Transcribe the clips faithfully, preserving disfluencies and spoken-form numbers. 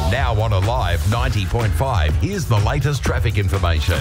Now on Alive ninety point five, here's the latest traffic information.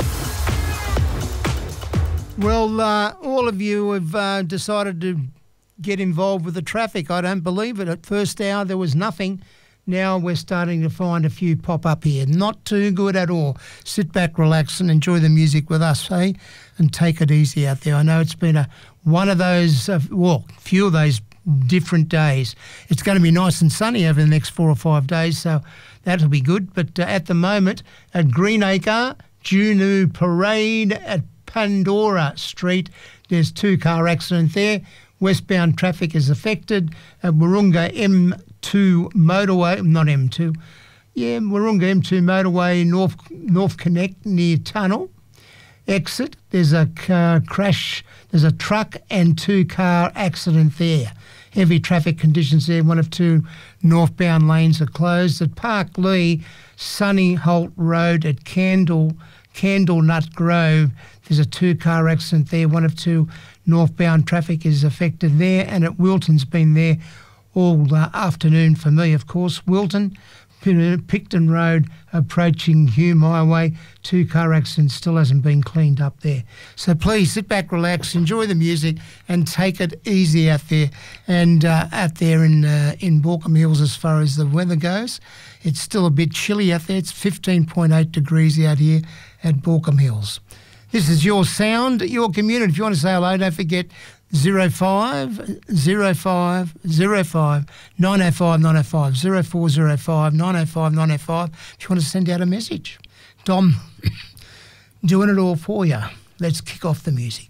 Well, uh, all of you have uh, decided to get involved with the traffic. I don't believe it. At first hour, there was nothing. Now we're starting to find a few pop up here. Not too good at all. Sit back, relax, and enjoy the music with us, hey? And take it easy out there. I know it's been a one of those, uh, well, few of those different days. It's going to be nice and sunny over the next four or five days, so that'll be good. But uh, at the moment, at Greenacre, Juno Parade at Pandora Street, there's two car accidents there. Westbound traffic is affected. At Wahroonga M two motorway, not M two, yeah, Wahroonga M two motorway, North North Connect near Tunnel exit. There's a car crash, there's a truck and two car accident there. Heavy traffic conditions there. One of two northbound lanes are closed. At Park Lee, Sunny Holt Road at Candle, Candle Nut Grove, there's a two car accident there. One of two northbound traffic is affected there. And at Wilton's been there all uh, afternoon for me, of course. Wilton, Picton Road approaching Hume Highway, two car accidents, still hasn't been cleaned up there. So please sit back, relax, enjoy the music and take it easy out there. And uh, out there in uh, in Baulkham Hills, as far as the weather goes, it's still a bit chilly out there. It's fifteen point eight degrees out here at Baulkham Hills. This is your sound, your community. If you want to say hello, don't forget zero five zero five zero five nine oh five nine oh five zero four zero five nine oh five nine oh five if you want to send out a message. Dom, doing it all for you. Let's kick off the music.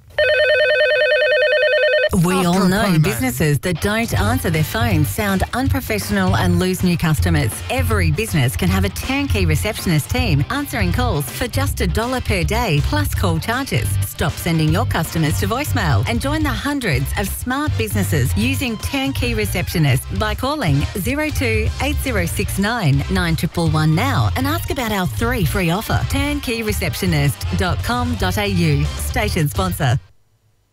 We After all know promo. businesses that don't answer their phones sound unprofessional and lose new customers. Every business can have a turnkey receptionist team answering calls for just a dollar per day plus call charges. Stop sending your customers to voicemail and join the hundreds of smart businesses using turnkey receptionists by calling zero two eight zero six nine nine one one one now and ask about our three free offer. turnkey receptionist dot com dot a u. Station sponsor.